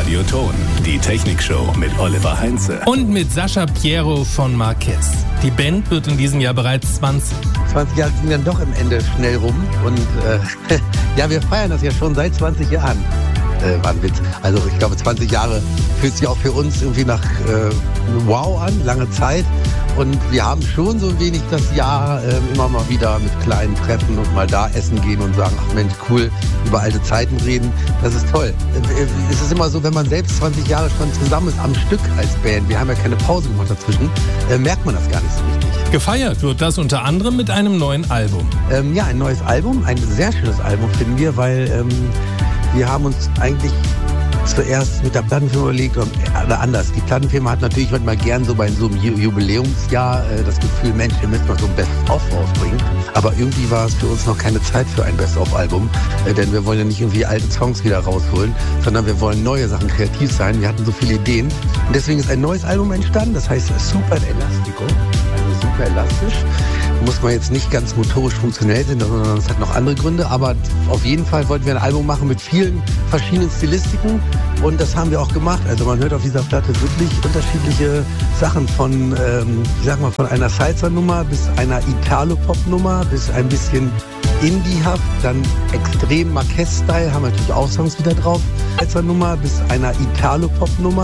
Radioton. Die Technikshow mit Oliver Heinze. Und mit Sascha Piero von Marquez. Die Band wird in diesem Jahr bereits 20. 20 Jahre ging dann doch im Ende schnell rum. Und ja, wir feiern das ja schon seit 20 Jahren. War ein Witz. Also ich glaube, 20 Jahre fühlt sich auch für uns irgendwie nach wow an, lange Zeit. Und wir haben schon so ein wenig das Jahr immer mal wieder mit kleinen Treffen und mal da essen gehen und sagen, ach Mensch, cool, über alte Zeiten reden. Das ist toll. Es ist immer so, wenn man selbst 20 Jahre schon zusammen ist am Stück als Band, wir haben ja keine Pause gemacht dazwischen, merkt man das gar nicht so richtig. Gefeiert wird das unter anderem mit einem neuen Album. Ja, ein neues Album, ein sehr schönes Album finden wir, weil wir haben uns eigentlich zuerst mit der Plattenfirma überlegt, oder anders. Die Plattenfirma hat natürlich manchmal gern so bei so einem Jubiläumsjahr das Gefühl, Mensch, wir müssen mal so ein Best-of rausbringen. Aber irgendwie war es für uns noch keine Zeit für ein Best-of-Album, denn wir wollen ja nicht irgendwie alte Songs wieder rausholen, sondern wir wollen neue Sachen, kreativ sein. Wir hatten so viele Ideen und deswegen ist ein neues Album entstanden, das heißt Super Elastico, also super elastisch. Muss man jetzt nicht ganz motorisch funktionell sein, sondern es hat noch andere Gründe. Aber auf jeden Fall wollten wir ein Album machen mit vielen verschiedenen Stilistiken. Und das haben wir auch gemacht. Also man hört auf dieser Platte wirklich unterschiedliche Sachen von, ich sag mal, von einer Salsa-Nummer bis einer Italo-Pop-Nummer bis ein bisschen Indie-haft, dann extrem Marquez-Style, haben wir natürlich auch Songs wieder drauf. Salsa-Nummer bis einer Italo-Pop-Nummer.